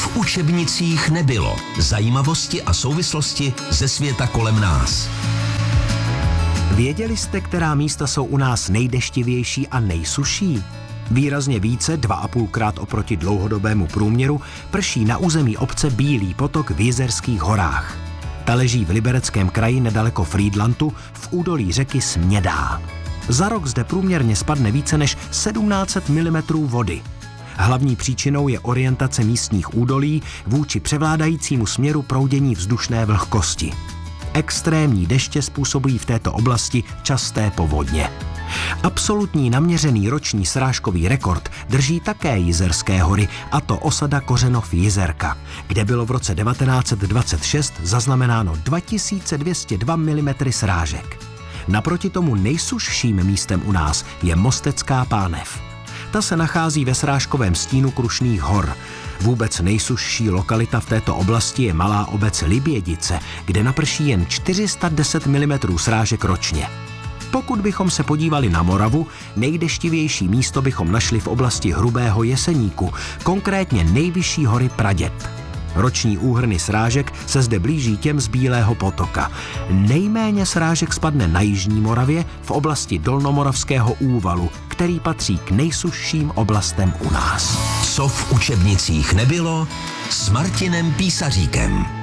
v učebnicích nebylo. Zajímavosti a souvislosti ze světa kolem nás. Věděli jste, která místa jsou u nás nejdeštivější a nejsuší? Výrazně více, 2,5krát oproti dlouhodobému průměru, prší na území obce Bílý potok v Jizerských horách. Ta leží v Libereckém kraji nedaleko Frýdlantu v údolí řeky Smědá. Za rok zde průměrně spadne více než 1700 mm vody. Hlavní příčinou je orientace místních údolí vůči převládajícímu směru proudění vzdušné vlhkosti. Extrémní deště způsobují v této oblasti časté povodně. Absolutní naměřený roční srážkový rekord drží také Jizerské hory, a to osada Kořenov Jizerka, kde bylo v roce 1926 zaznamenáno 2202 mm srážek. Naproti tomu nejsušším místem u nás je Mostecká Pánev. Ta se nachází ve srážkovém stínu Krušných hor. Vůbec nejsušší lokalita v této oblasti je malá obec Libědice, kde naprší jen 410 mm srážek ročně. Pokud bychom se podívali na Moravu, nejdeštivější místo bychom našli v oblasti Hrubého Jeseníku, konkrétně nejvyšší hory Praděd. Roční úhrny srážek se zde blíží těm z Bílého potoka. Nejméně srážek spadne na jižní Moravě v oblasti Dolnomoravského úvalu, který patří k nejsušším oblastem u nás. Co v učebnicích nebylo s Martinem Písaříkem.